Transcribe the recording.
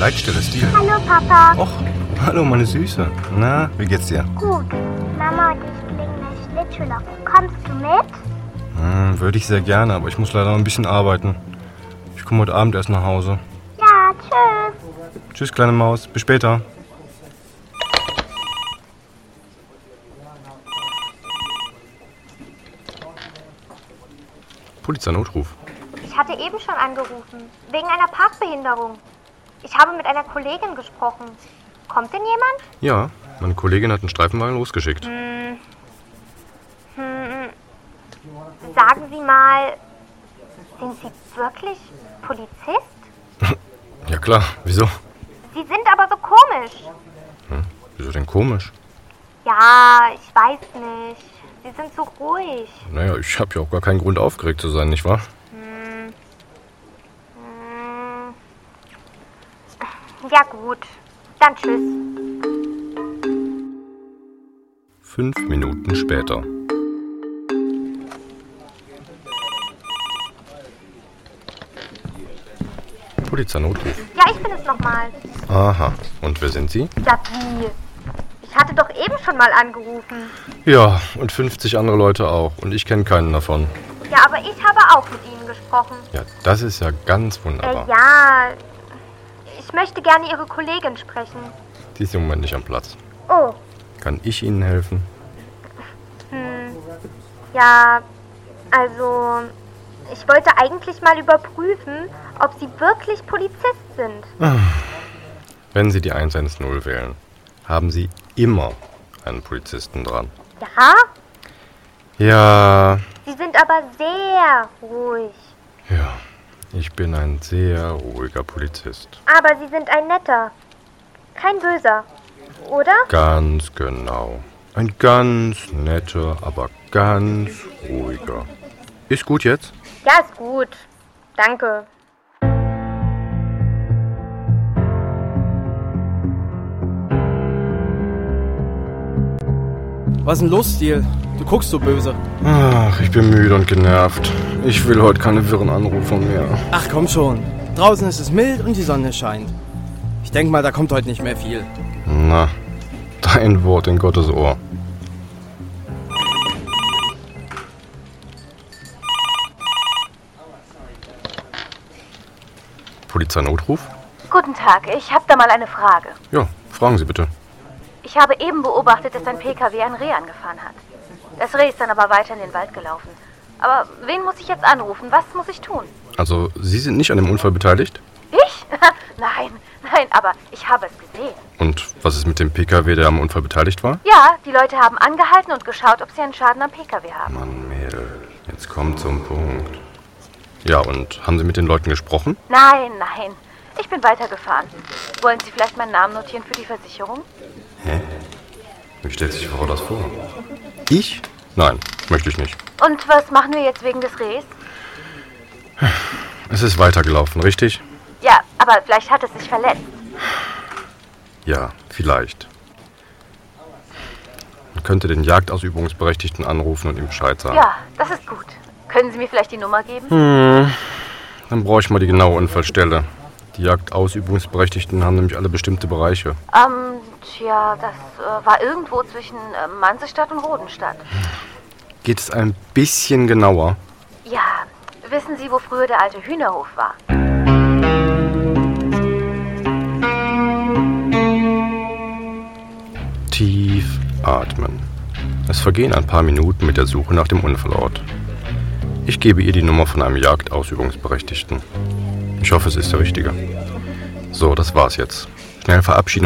Leitstelle Stil. Hallo Papa. Och, hallo meine Süße. Na, wie geht's dir? Gut. Mama und ich fliegen das Schlittschuhlaufen. Kommst du mit? Würde ich sehr gerne, aber ich muss leider noch ein bisschen arbeiten. Ich komme heute Abend erst nach Hause. Ja, tschüss. Tschüss, kleine Maus. Bis später. Polizeinotruf. Ich hatte eben schon angerufen. Wegen einer Parkbehinderung. Ich habe mit einer Kollegin gesprochen. Kommt denn jemand? Ja, meine Kollegin hat einen Streifenwagen losgeschickt. Sagen Sie mal, sind Sie wirklich Polizist? Ja klar, wieso? Sie sind aber so komisch. Wieso denn komisch? Ja, ich weiß nicht. Sie sind so ruhig. Naja, ich habe ja auch gar keinen Grund aufgeregt zu sein, nicht wahr? Ja gut, dann tschüss. 5 Minuten später. Polizeinotruf. Ja, ich bin es nochmal. Aha, und wer sind Sie? Ja, wie? Ich hatte doch eben schon mal angerufen. Ja, und 50 andere Leute auch. Und ich kenne keinen davon. Ja, aber ich habe auch mit Ihnen gesprochen. Ja, das ist ja ganz wunderbar. Ja, ich möchte gerne Ihre Kollegin sprechen. Die ist im Moment nicht am Platz. Oh, Kann ich Ihnen helfen? ja, also, ich wollte eigentlich mal überprüfen, ob Sie wirklich Polizist sind. Wenn Sie die 110 wählen, haben Sie immer einen Polizisten dran. Ja? Ja, Sie sind aber sehr ruhig. ja. Ich bin ein sehr ruhiger Polizist. Aber Sie sind ein netter. Kein böser. Oder? Ganz genau. Ein ganz netter, aber ganz ruhiger. Ist gut jetzt? Ja, ist gut. Danke. Was ist denn los, Stil? Du guckst so böse. Ach, ich bin müde und genervt. Ich will heute keine wirren Anrufe mehr. Ach komm schon. Draußen ist es mild und die Sonne scheint. Ich denke mal, da kommt heute nicht mehr viel. Na, dein Wort in Gottes Ohr. Polizeinotruf? Guten Tag, ich habe da mal eine Frage. Ja, fragen Sie bitte. Ich habe eben beobachtet, dass ein PKW ein Reh angefahren hat. Das Reh ist dann aber weiter in den Wald gelaufen. Aber wen muss ich jetzt anrufen? Was muss ich tun? Also, Sie sind nicht an dem Unfall beteiligt? Ich? Nein, aber ich habe es gesehen. Und was ist mit dem PKW, der am Unfall beteiligt war? Ja, die Leute haben angehalten und geschaut, ob sie einen Schaden am PKW haben. Mann, Mädel, jetzt kommt zum Punkt. Ja, und haben Sie mit den Leuten gesprochen? Nein. Ich bin weitergefahren. Wollen Sie vielleicht meinen Namen notieren für die Versicherung? Hä? Wie stellt sich Frau das vor? Ich? Nein, möchte ich nicht. Und was machen wir jetzt wegen des Rehs? Es ist weitergelaufen, richtig? Ja, aber vielleicht hat es sich verletzt. Ja, vielleicht. Man könnte den Jagdausübungsberechtigten anrufen und ihm Bescheid sagen. Ja, das ist gut. Können Sie mir vielleicht die Nummer geben? Dann brauche ich mal die genaue Unfallstelle. Die Jagdausübungsberechtigten haben nämlich alle bestimmte Bereiche. Das war irgendwo zwischen Mansestadt und Rodenstadt. Geht es ein bisschen genauer? Ja, wissen Sie, wo früher der alte Hühnerhof war? Tief atmen. Es vergehen ein paar Minuten mit der Suche nach dem Unfallort. Ich gebe ihr die Nummer von einem Jagdausübungsberechtigten. Ich hoffe, es ist der richtige. So, das war's jetzt. Schnell verabschieden